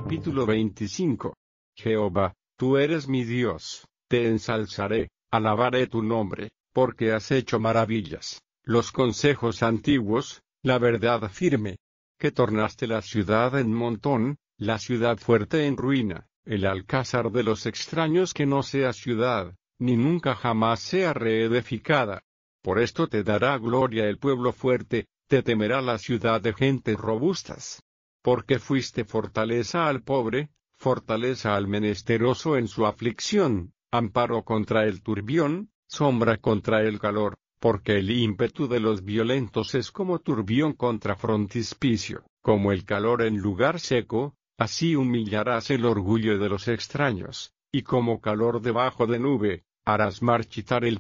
Capítulo 25. Jehová, tú eres mi Dios, te ensalzaré, alabaré tu nombre, porque has hecho maravillas, los consejos antiguos, la verdad firme, que tornaste la ciudad en montón, la ciudad fuerte en ruina, el alcázar de los extraños que no sea ciudad, ni nunca jamás sea reedificada. Por esto te dará gloria el pueblo fuerte, te temerá la ciudad de gentes robustas. Porque fuiste fortaleza al pobre, fortaleza al menesteroso en su aflicción, amparo contra el turbión, sombra contra el calor, porque el ímpetu de los violentos es como turbión contra frontispicio, como el calor en lugar seco, así humillarás el orgullo de los extraños, y como calor debajo de nube, harás marchitar el